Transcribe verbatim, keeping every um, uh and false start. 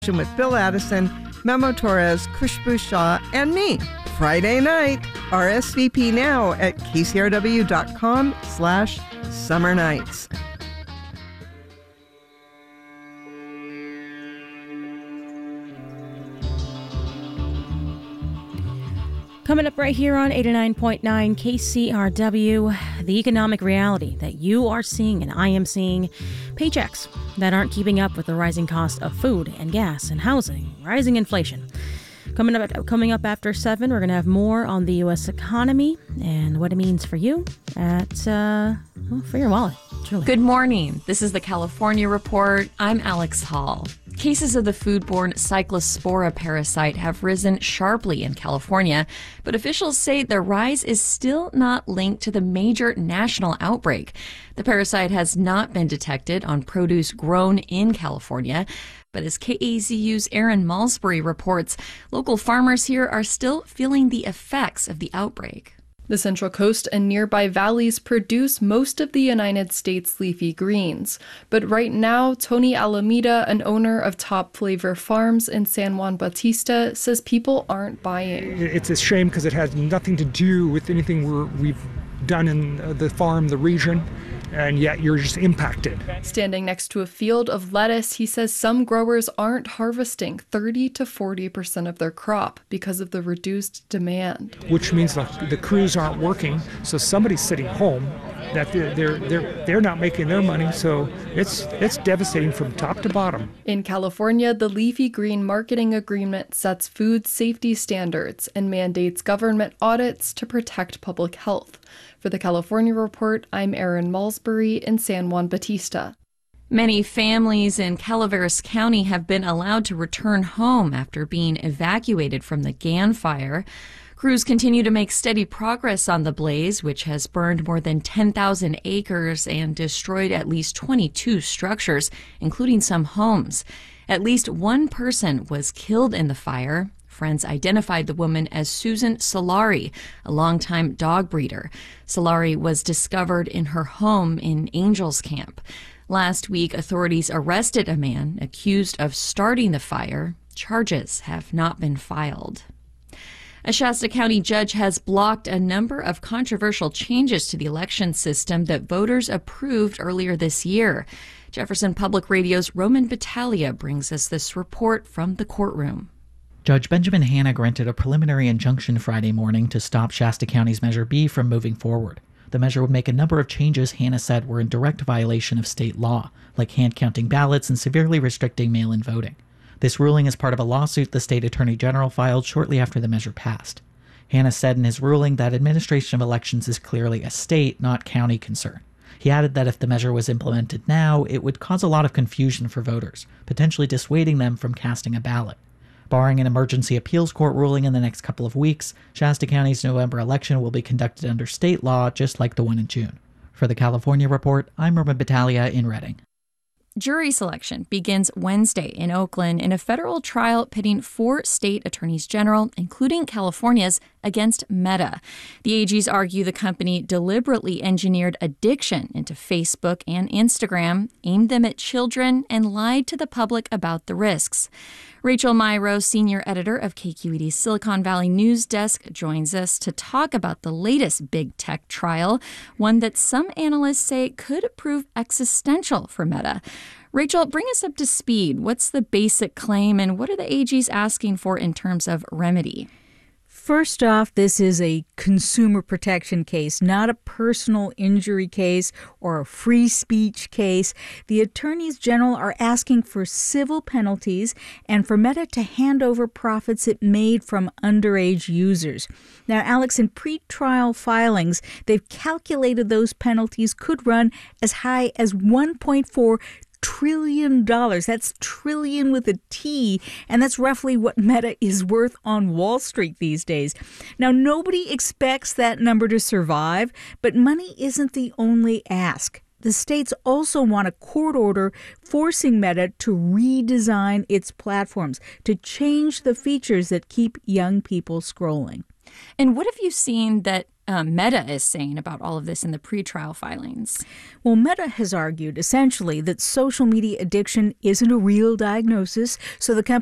with Bill Addison, Memo Torres, Khushbu Shah, and me. Friday night. R S V P now at kcrw.com slash summer nights. Coming up right here on eighty-nine point nine K C R W, the economic reality that you are seeing and I am seeing, paychecks that aren't keeping up with the rising cost of food and gas and housing, rising inflation. Coming up, coming up after seven, we're going to have more on the U S economy and what it means for you at, uh, well, for your wallet. Truly. Good morning. This is the California Report. I'm Alex Hall. Cases of the foodborne Cyclospora parasite have risen sharply in California, but officials say the rise is still not linked to the major national outbreak. The parasite has not been detected on produce grown in California, but as K A Z U's Aaron Malsbury reports, local farmers here are still feeling the effects of the outbreak. The Central Coast and nearby valleys produce most of the United States leafy greens. But right now, Tony Alameda, an owner of Top Flavor Farms in San Juan Bautista, says people aren't buying. It's a shame because it has nothing to do with anything we're, we've done in the farm, the region, and yet you're just impacted. Standing next to a field of lettuce, he says some growers aren't harvesting thirty to forty percent of their crop because of the reduced demand. Which means the, the crews aren't working, so somebody's sitting home, that they're, they're, they're, they're not making their money, so it's, it's devastating from top to bottom. In California, the Leafy Green Marketing Agreement sets food safety standards and mandates government audits to protect public health. For the California Report, I'm Aaron Malsbury in San Juan Bautista. Many families in Calaveras County have been allowed to return home after being evacuated from the Gann fire. Crews continue to make steady progress on the blaze, which has burned more than ten thousand acres and destroyed at least twenty-two structures, including some homes. At least one person was killed in the fire. Friends identified the woman as Susan Solari, a longtime dog breeder. Solari was discovered in her home in Angels Camp. Last week, authorities arrested a man accused of starting the fire. Charges have not been filed. A Shasta County judge has blocked a number of controversial changes to the election system that voters approved earlier this year. Jefferson Public Radio's Roman Battaglia brings us this report from the courtroom. Judge Benjamin Hanna granted a preliminary injunction Friday morning to stop Shasta County's Measure B from moving forward. The measure would make a number of changes Hanna said were in direct violation of state law, like hand-counting ballots and severely restricting mail-in voting. This ruling is part of a lawsuit the state attorney general filed shortly after the measure passed. Hanna said in his ruling that administration of elections is clearly a state, not county concern. He added that if the measure was implemented now, it would cause a lot of confusion for voters, potentially dissuading them from casting a ballot. Barring an emergency appeals court ruling in the next couple of weeks, Shasta County's November election will be conducted under state law, just like the one in June. For the California Report, I'm Roman Battaglia in Redding. Jury selection begins Wednesday in Oakland in a federal trial pitting four state attorneys general, including California's, against Meta. The A Gs argue the company deliberately engineered addiction into Facebook and Instagram, aimed them at children, and lied to the public about the risks. Rachel Myrow, senior editor of K Q E D's Silicon Valley News Desk, joins us to talk about the latest big tech trial, one that some analysts say could prove existential for Meta. Rachel, bring us up to speed. What's the basic claim, and what are the A Gs asking for in terms of remedy? First off, this is a consumer protection case, not a personal injury case or a free speech case. The attorneys general are asking for civil penalties and for Meta to hand over profits it made from underage users. Now, Alex, in pretrial filings, they've calculated those penalties could run as high as one point four trillion dollars. That's trillion with a T, and that's roughly what Meta is worth on Wall Street these days. Now, nobody expects that number to survive, but money isn't the only ask. The states also want a court order forcing Meta to redesign its platforms, to change the features that keep young people scrolling. And what have you seen that um, Meta is saying about all of this in the pretrial filings. Well, Meta has argued essentially that social media addiction isn't a real diagnosis, so the company